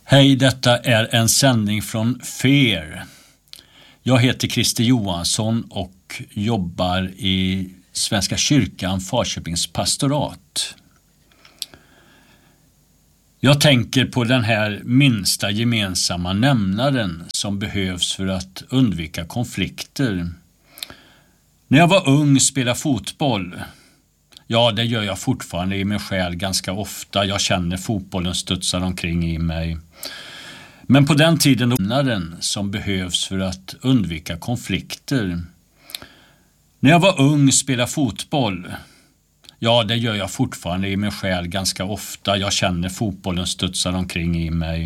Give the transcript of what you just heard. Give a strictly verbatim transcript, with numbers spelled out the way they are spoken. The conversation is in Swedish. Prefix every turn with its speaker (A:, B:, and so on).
A: Hej, detta är en sändning från F E R. Jag heter Christer Johansson och jobbar i Svenska kyrkan Falköpings pastorat. Jag tänker på den här minsta gemensamma nämnaren som behövs för att undvika konflikter. När jag var ung spelade fotboll. Ja, det gör jag fortfarande i min själ ganska ofta. Jag känner fotbollen studsar omkring i mig. Men på den tiden nämnaren som behövs för att undvika konflikter. När jag var ung spelade fotboll. Ja, det gör jag fortfarande i min själ ganska ofta. Jag känner fotbollen studsar omkring i mig.